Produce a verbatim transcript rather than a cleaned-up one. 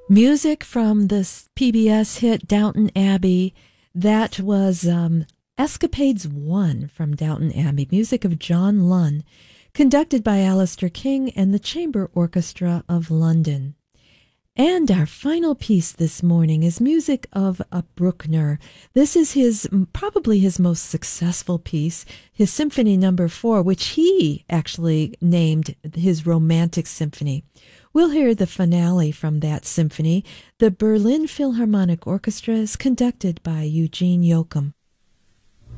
Music from the P B S hit Downton Abbey. That was um, Escapades one from Downton Abbey, music of John Lunn, conducted by Alistair King and the Chamber Orchestra of London. And our final piece this morning is music of a Bruckner. This is his probably his most successful piece, his Symphony Number Four, which he actually named his Romantic Symphony. We'll hear the finale from that symphony. The Berlin Philharmonic Orchestra is conducted by Eugene Joachim.